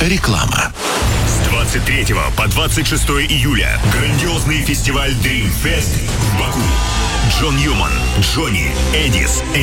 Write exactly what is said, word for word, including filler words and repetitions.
Реклама. С двадцать третьего по двадцать шестое июля грандиозный фестиваль Dream Fest в Баку. Джон Ньюман, Джонни, Эдис,